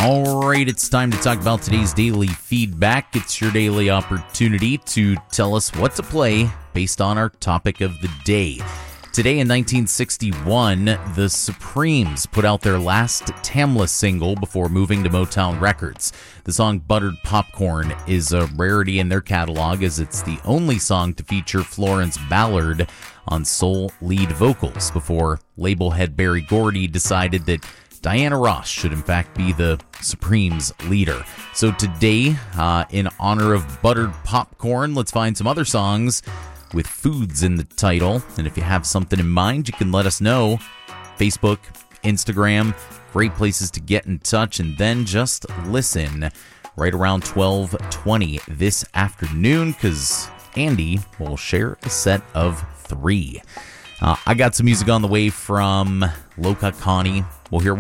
All right, it's time to talk about today's daily feedback. It's your daily opportunity to tell us what to play based on our topic of the day. Today in 1961, the Supremes put out their last Tamla single before moving to Motown Records. The song Buttered Popcorn is a rarity in their catalog, as it's the only song to feature Florence Ballard on sole lead vocals before label head Berry Gordy decided that Diana Ross should in fact be the Supremes leader. So today, in honor of Buttered Popcorn, let's find some other songs with foods in the title. And if you have something in mind, you can let us know. Facebook, Instagram, great places to get in touch. And then just listen right around 12:20 this afternoon, because Andy will share a set of 3. I got some music on the way from Loka Connie. We'll hear